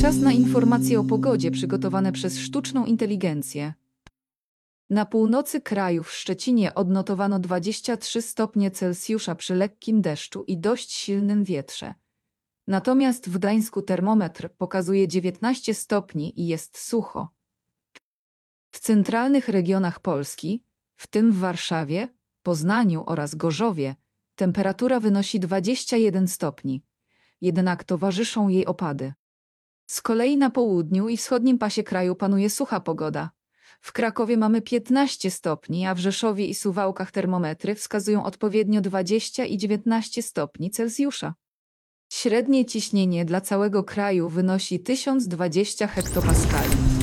Czas na informacje o pogodzie przygotowane przez sztuczną inteligencję. Na północy kraju w Szczecinie odnotowano 23 stopnie Celsjusza przy lekkim deszczu i dość silnym wietrze. Natomiast w Gdańsku termometr pokazuje 19 stopni i jest sucho. W centralnych regionach Polski, w tym w Warszawie, Poznaniu oraz Gorzowie, temperatura wynosi 21 stopni. Jednak towarzyszą jej opady. Z kolei na południu i wschodnim pasie kraju panuje sucha pogoda. W Krakowie mamy 15 stopni, a w Rzeszowie i Suwałkach termometry wskazują odpowiednio 20 i 19 stopni Celsjusza. Średnie ciśnienie dla całego kraju wynosi 1020 hektopaskali.